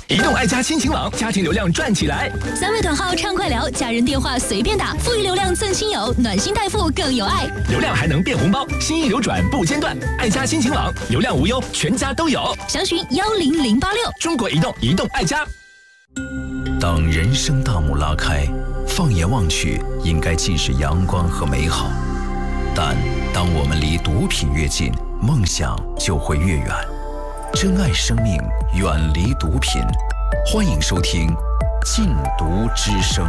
移动爱家亲情网，家庭流量赚起来。 3位短号畅快聊，家人电话随便打，富裕流量赠亲友，暖心代付更有爱。 流量还能变红包，心意流转不间断。爱家亲情网，流量无忧，全家都有。 详询10086。 中国移动，移动爱家。 当人生大幕拉开，放眼望去，应该尽是阳光和美好。但当我们离毒品越近，梦想就会越远。珍爱生命，远离毒品。欢迎收听《禁毒之声》。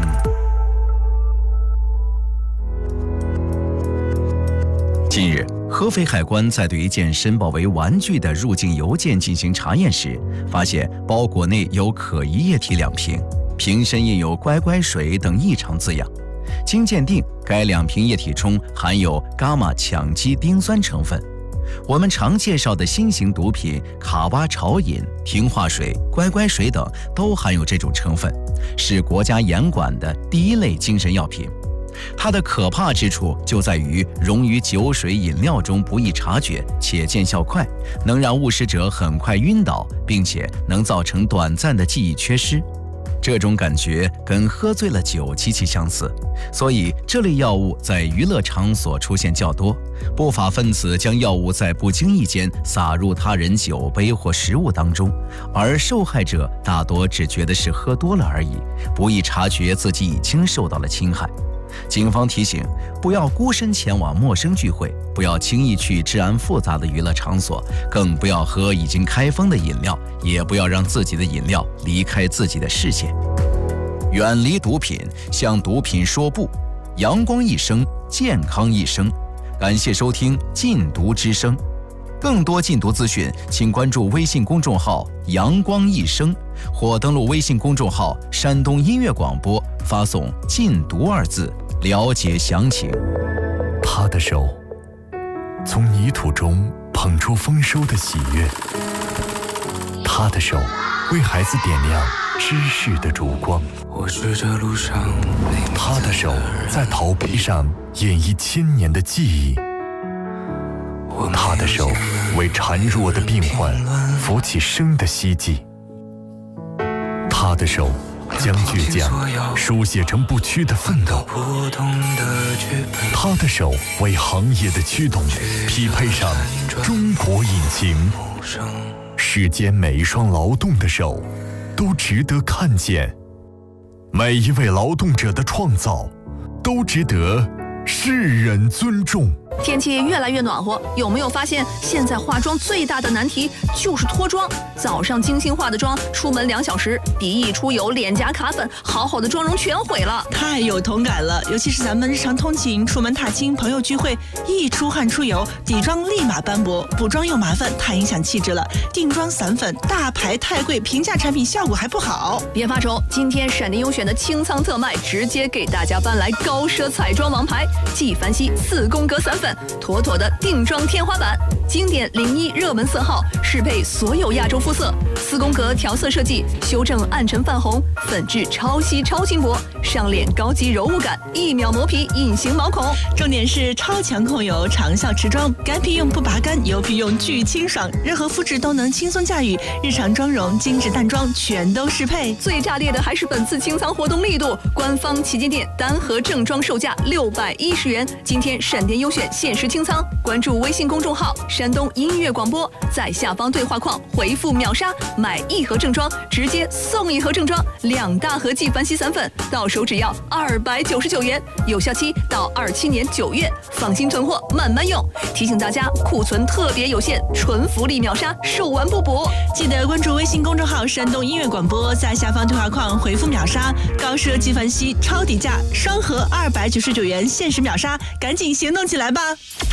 近日，合肥海关在对一件申报为玩具的入境邮件进行查验时，发现包裹内有可疑液体2瓶，瓶身印有乖乖水等异常字样。经鉴定，该2瓶液体中含有伽马羟基丁酸成分。我们常介绍的新型毒品卡巴潮饮、碇化水、乖乖水等都含有这种成分，是国家严管的第1类精神药品。它的可怕之处就在于溶于酒水饮料中不易察觉，且见效快，能让误食者很快晕倒，并且能造成短暂的记忆缺失。这种感觉跟喝醉了酒极其相似，所以这类药物在娱乐场所出现较多。不法分子将药物在不经意间撒入他人酒杯或食物当中，而受害者大多只觉得是喝多了而已，不易察觉自己已经受到了侵害。警方提醒，不要孤身前往陌生聚会，不要轻易去治安复杂的娱乐场所，更不要喝已经开封的饮料，也不要让自己的饮料离开自己的视线。远离毒品，向毒品说不，阳光一生，健康一生。感谢收听《禁毒之声》，更多禁毒资讯，请关注微信公众号“阳光一生”，或登录微信公众号“山东音乐广播”，发送“禁毒”2字，了解详情。 他的手从泥土中捧出丰收的喜悦，他的手为孩子点亮知识的烛光， 我是这路上他的手在陶杯上演绎1000年的记忆，他的手为孱弱的病患扶起生的希冀，他的手将倔强书写成不屈的奋斗，他的手为行业的驱动匹配上中国引擎。世间每一双劳动的手都值得看见，每一位劳动者的创造都值得世人尊重。 天气越来越暖和，有没有发现现在化妆最大的难题就是脱妆？早上精心化的妆，出门2小时，鼻翼出油，脸颊卡粉，好好的妆容全毁了。 太有同感了，尤其是咱们日常通勤、出门踏青、朋友聚会，一出汗出油，底妆立马斑驳，补妆又麻烦，太影响气质了。定妆散粉大牌太贵，平价产品效果还不好。 别发愁，今天闪电优选的清仓特卖，直接给大家搬来高奢彩妆王牌纪梵希4宫格散粉。妥妥的定妆天花板，经典01热门色号，适配所有亚洲肤色。4宫格调色设计，修正暗沉泛红，粉质超稀超轻薄，上脸高级柔雾感，1秒磨皮，隐形毛孔。 重点是超强控油，长效持妆，干皮用不拔干，油皮用巨清爽，任何肤质都能轻松驾驭，日常妆容、精致淡妆全都适配。 最炸裂的还是本次清仓活动力度，官方旗舰店单盒正装售价610元，今天闪电优选限时清仓，关注微信公众号山东音乐广播，在下方对话框回复秒杀，买1盒正装直接送1盒正装，2大盒纪梵希散粉，到手只要299元，有效期到27年9月，放心囤货，慢慢用。提醒大家，库存特别有限，纯福利秒杀，售完不补。 记得关注微信公众号山东音乐广播，在下方对话框回复秒杀，高奢纪梵希超底价，双盒299元限时秒杀，赶紧行动起来吧。